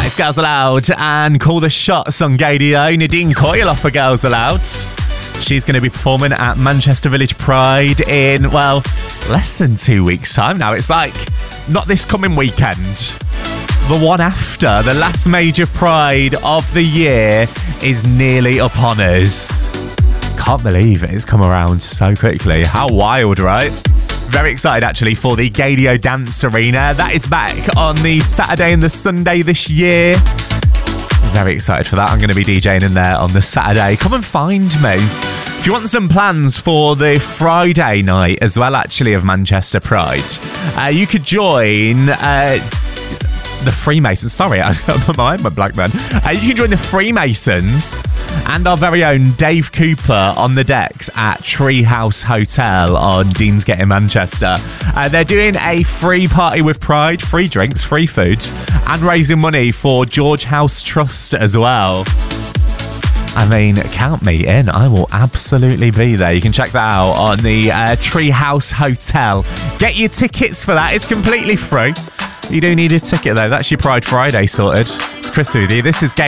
It's Girls Aloud and Call the Shots on Gadio. Nadine Coyle off for Girls Aloud. She's going to be performing at Manchester Village Pride in, well, less than 2 weeks' time now. It's like, not this coming weekend, the one after. The last major Pride of the year is nearly upon us. Can't believe it. It's come around so quickly. How wild, right? Very excited, actually, for the Gadio Dance Arena. That is back on the Saturday and the Sunday this year. Very excited for that. I'm going to be DJing in there on the Saturday. Come and find me. If you want some plans for the Friday night as well, actually, of Manchester Pride, you could join the Freemasons. Sorry, I'm a black man. You can join the Freemasons and our very own Dave Cooper on the decks at Treehouse Hotel on Deansgate in Manchester. They're doing a free party with Pride, free drinks, free food, and raising money for George House Trust as well. I mean, count me in. I will absolutely be there. You can check that out on the Treehouse Hotel. Get your tickets for that. It's completely free. You do need a ticket, though. That's your Pride Friday sorted. It's Chris with you. This is